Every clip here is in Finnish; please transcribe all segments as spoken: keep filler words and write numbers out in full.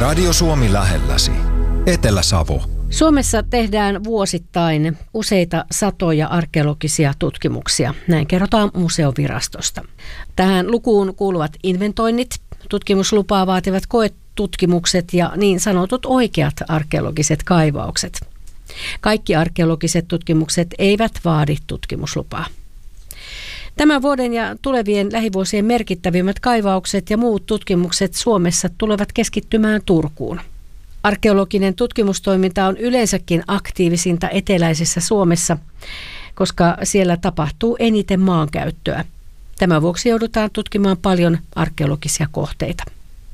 Radio Suomi lähelläsi. Etelä-Savo. Suomessa tehdään vuosittain useita satoja arkeologisia tutkimuksia. Näin kerrotaan museovirastosta. Tähän lukuun kuuluvat inventoinnit, tutkimuslupaa vaativat koetutkimukset ja niin sanotut oikeat arkeologiset kaivaukset. Kaikki arkeologiset tutkimukset eivät vaadi tutkimuslupaa. Tämän vuoden ja tulevien lähivuosien merkittävimmät kaivaukset ja muut tutkimukset Suomessa tulevat keskittymään Turkuun. Arkeologinen tutkimustoiminta on yleensäkin aktiivisinta eteläisessä Suomessa, koska siellä tapahtuu eniten maankäyttöä. Tämän vuoksi joudutaan tutkimaan paljon arkeologisia kohteita.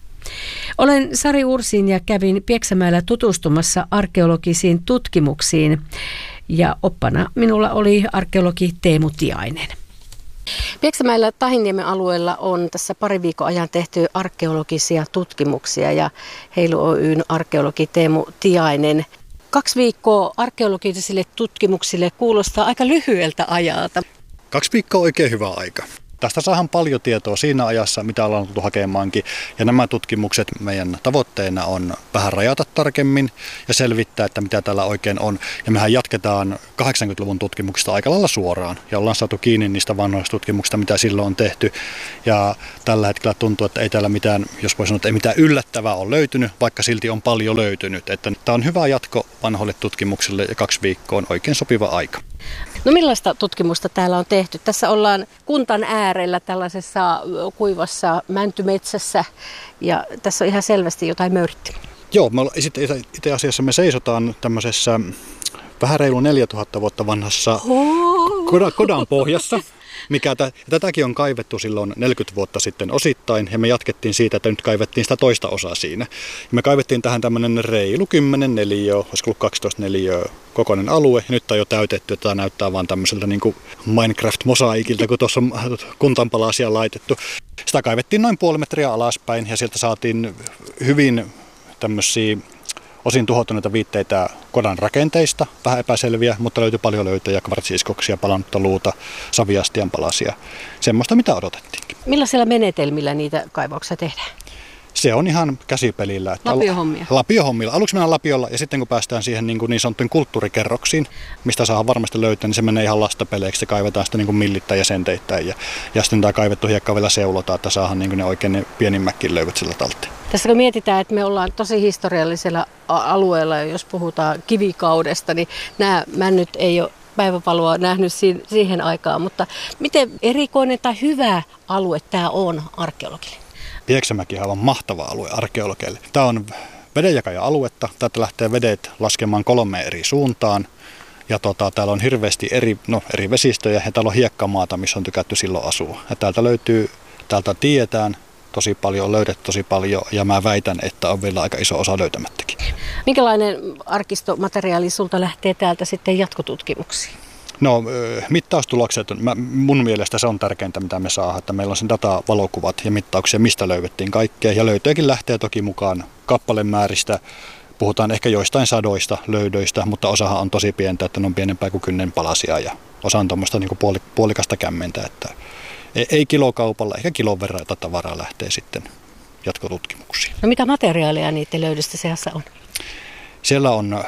Olen Sari Ursin ja kävin Pieksämäellä tutustumassa arkeologisiin tutkimuksiin ja oppana minulla oli arkeologi Teemu Tiainen. Pieksämäellä Tahinniemen alueella on tässä pari viikon ajan tehty arkeologisia tutkimuksia ja Heilu Oy:n arkeologi Teemu Tiainen. Kaksi viikkoa arkeologisille tutkimuksille kuulostaa aika lyhyeltä ajalta. Kaksi viikkoa on oikein hyvä aika. Tästä saadaan paljon tietoa siinä ajassa, mitä ollaan tultu hakemaankin. Ja nämä tutkimukset meidän tavoitteena on vähän rajata tarkemmin ja selvittää, että mitä täällä oikein on. Ja mehän jatketaan kahdeksankymmentäluvun tutkimuksista aika lailla suoraan. Ja ollaan saatu kiinni niistä vanhoista tutkimuksista, mitä silloin on tehty. Ja tällä hetkellä tuntuu, että ei täällä mitään, jos voi sanoa, että ei mitään yllättävää ole löytynyt, vaikka silti on paljon löytynyt. Että tämä on hyvä jatko vanhoille tutkimuksille ja kaksi viikkoa on oikein sopiva aika. No millaista tutkimusta täällä on tehty? Tässä ollaan kuntan äärellä tällaisessa kuivassa mäntymetsässä ja tässä on ihan selvästi jotain möyritty. Joo, me itse asiassa me seisotaan tämmöisessä vähän reilu neljätuhatta vuotta vanhassa kodan, kodan pohjassa. Mikä t- tätäkin on kaivettu silloin neljäkymmentä vuotta sitten osittain ja me jatkettiin siitä, että nyt kaivettiin sitä toista osaa siinä. Ja me kaivettiin tähän tämmöinen reilu kymmenen neliöä, olisiko ollut kaksitoista neliöä kokoinen alue ja nyt on jo täytetty, että tämä näyttää vaan tämmöiseltä niin kuin Minecraft-mosaikilta, kun tuossa on kuntanpalasia laitettu. Sitä kaivettiin noin puoli metriä alaspäin ja sieltä saatiin hyvin tämmöisiä osin tuhoutuneita viitteitä kodan rakenteista, vähän epäselviä, mutta löytyi paljon löytöjä, kvartsiiskoksia, palannutta luuta, saviastian palasia. Semmoista, mitä odotettiinkin. Millaisilla menetelmillä niitä kaivauksia tehdään? Se on ihan käsipelillä. Että lapiohommia? Lapiohommilla. Aluksi mennään lapiolla ja sitten kun päästään siihen niin, niin sanottuihin kulttuurikerroksiin, mistä saa varmasti löytää, niin se menee ihan lastapeleiksi. Se kaivetaan sitten niin millittäin ja senteittäin ja, ja sitten tämä kaivettu hiekka vielä seulotaan, että saadaan niin ne oikein ne pienimmätkin löyvät sillä talteen. Tässä kun mietitään, että me ollaan tosi historiallisella alueella, jos puhutaan kivikaudesta, niin nämä männyt ei ole päiväpaloa nähnyt siihen aikaan, mutta miten erikoinen tai hyvä alue tämä on arkeologille? Pieksämäki on aivan mahtava alue arkeologeille. Tämä on vedenjakaja-aluetta. Täältä lähtee vedet laskemaan kolmeen eri suuntaan. Ja tota, täällä on hirveästi eri, no, eri vesistöjä ja täällä on hiekkamaata, missä on tykätty silloin asua. Ja täältä löytyy, täältä tiedetään tosi paljon, on löydetty tosi paljon ja mä väitän, että on vielä aika iso osa löytämättäkin. Minkälainen arkistomateriaali sulta lähtee täältä sitten jatkotutkimuksiin? No mittaustulokset, mun mielestä se on tärkeintä mitä me saadaan, että meillä on sen datavalokuvat ja mittauksia, mistä löydettiin kaikkea. Ja löytöjäkin lähtee toki mukaan kappalemääristä, puhutaan ehkä joistain sadoista löydöistä, mutta osahan on tosi pientä, että ne on pienempää kuin kynnen palasia ja osa on tuommoista niin kuin puoli, puolikasta kämmentä, että ei kilokaupalla, ehkä kilon verran tavaraa lähtee sitten jatkotutkimuksiin. No mitä materiaalia niiden löydöstä seassa on? Siellä on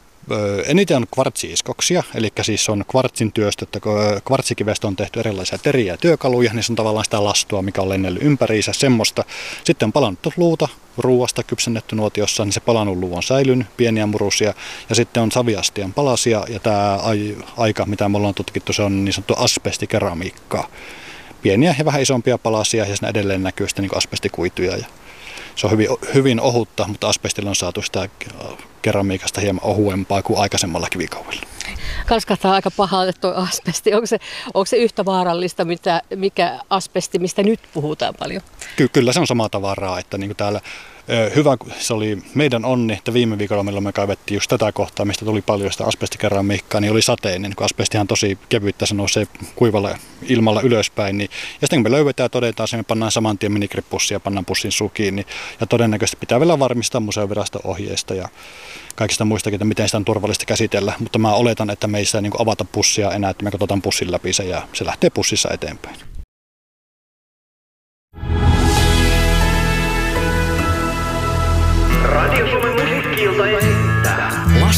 eniten on kvartsiiskoksia, eli siis on kvartsin työstöstä, kvartsikivestä on tehty erilaisia teriä ja työkaluja, niin se on tavallaan sitä lastua, mikä on lennellyt ympäriinsä, semmoista. Sitten on palannut luuta, ruuasta kypsennetty nuotiossa, niin se palannut luu on säilynyt, pieniä murusia, ja sitten on saviastian palasia, ja tämä aika, mitä me ollaan tutkittu, se on niin sanottu asbestikeramiikkaa. Pieniä ja vähän isompia palasia, ja siinä edelleen näkyy sitten niin asbestikuituja. Ja se on hyvin, hyvin ohutta, mutta asbestilla on saatu sitä keramiikasta hieman ohuempaa kuin aikaisemmalla kivikaudella. Kalskahtaa aika pahalta tuo asbesti. Onko se, onko se yhtä vaarallista, mitä, mikä asbesti, mistä nyt puhutaan paljon? Ky- kyllä se on samaa tavaraa, että niin kuin täällä hyvä, se oli meidän onni, että viime viikolla milloin me kaivettiin just tätä kohtaa, mistä tuli paljon sitä asbestikeramiikkaa, niin oli sateinen, kun asbestihan tosi kevyttä, se nousee kuivalla ilmalla ylöspäin. Niin, ja sitten kun me löydetään ja todetaan, että me pannaan saman tien minigrip-pussia ja pannaan pussin sukiin, niin, ja todennäköisesti pitää vielä varmistaa museoviraston ohjeista ja kaikista muistakin, että miten sitä on turvallista käsitellä, mutta mä oletan, että me ei sitä niin kuin avata pussia enää, että me katsotaan pussin läpi se ja se lähtee pussissa eteenpäin.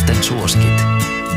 lasten suosikit.